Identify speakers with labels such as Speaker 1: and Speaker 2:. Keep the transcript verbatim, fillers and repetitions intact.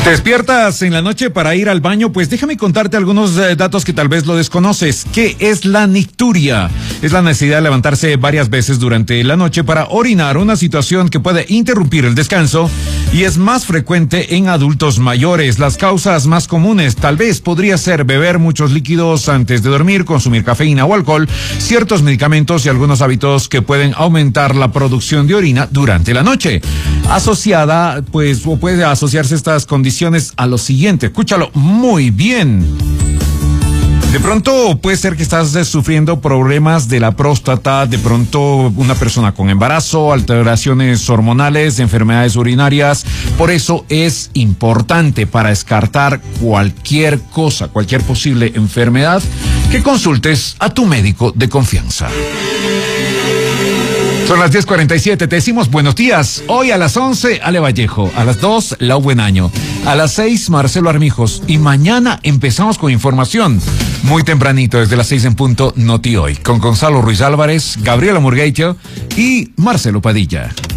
Speaker 1: ¿Te despiertas en la noche para ir al baño? Pues déjame contarte algunos eh, datos que tal vez lo desconoces. ¿Qué es la nicturia? Es la necesidad de levantarse varias veces durante la noche para orinar, una situación que puede interrumpir el descanso y es más frecuente en adultos mayores. Las causas más comunes tal vez podría ser beber muchos líquidos antes de dormir, consumir cafeína o alcohol, ciertos medicamentos y algunos hábitos que pueden aumentar la producción de orina durante la noche. Asociada, pues, o puede asociarse estas condiciones a lo siguiente. Escúchalo muy bien. De pronto puede ser que estás sufriendo problemas de la próstata, de pronto una persona con embarazo, alteraciones hormonales, enfermedades urinarias. Por eso es importante, para descartar cualquier cosa, cualquier posible enfermedad, que consultes a tu médico de confianza. Son las diez cuarenta y siete, te decimos buenos días. Hoy a las once, Ale Vallejo. A las dos, Lau Buenaño. A las seis, Marcelo Armijos. Y mañana empezamos con información. Muy tempranito, desde las seis en punto, Noti Hoy. Con Gonzalo Ruiz Álvarez, Gabriela Murgueito y Marcelo Padilla.